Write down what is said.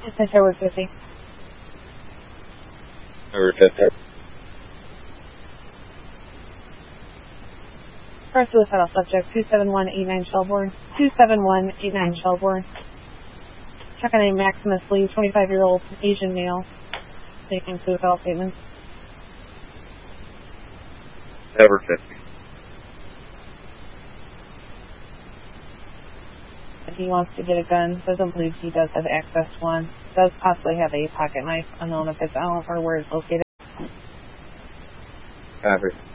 It's Tower 50. Tower 50. First suicidal subject, 27189 Shelbourne. 27189 Shelbourne. Check on a Maximus Lee, 25-year-old Asian male, making suicidal statements. Tower 50. He wants to get a gun, doesn't believe he does have access to one, does possibly have a pocket knife, unknown if it's out or where it's located. Copy.